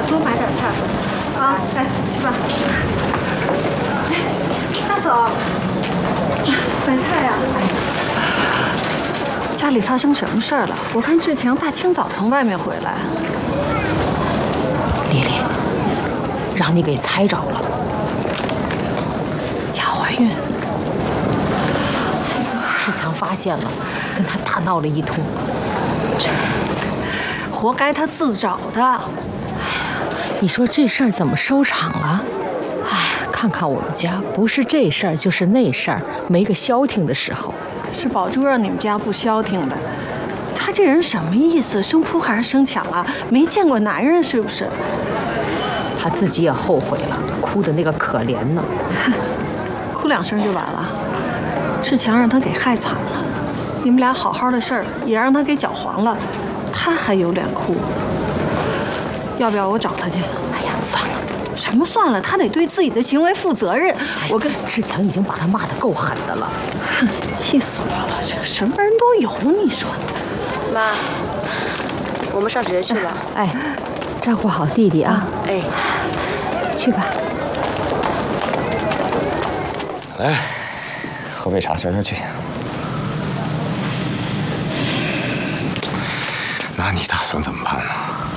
多买点菜啊！哎，去吧。大嫂，买菜呀？家里发生什么事儿了？我看志强大清早从外面回来。 丽丽，让你给猜着了， 假怀孕。 志强发现了，跟他大闹了一通。 活该他自找的。 你说这事儿怎么收场啊？哎，看看我们家，不是这事儿就是那事儿，没个消停的时候。 是宝珠让你们家不消停的。他这人什么意思？生扑还是生抢啊？没见过男人是不是？ 他自己也后悔了，哭的那个可怜呢。 哭2声就完了。志强让他给害惨了，你们俩好好的事儿也让他给搅黄了，他还有脸哭？要不要我找他去？ 哎呀，算了。 什么算了？他得对自己的行为负责任。我跟志强已经把他骂得够狠的了， 哼，气死我了！这个什么人都有，你说？ 妈，我们上学去吧。 哎，照顾好弟弟啊！ 哎， 去吧。 来，喝杯茶消消气。那你打算怎么办呢？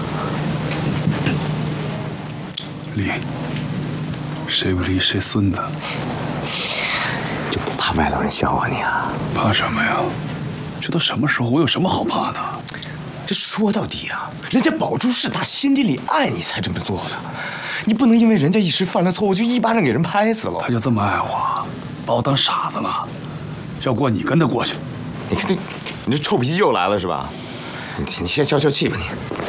离，谁不离谁孙子？ 就不怕外头人笑话你啊？ 怕什么呀？这都什么时候，我有什么好怕的？ 这说到底啊，人家宝珠是打心底里爱你才这么做的，你不能因为人家一时犯了错误就一巴掌给人拍死了。 他就这么爱我，把我当傻子了？要过你跟他过去。 你看你这臭脾气又来了是吧？你先消消气吧你。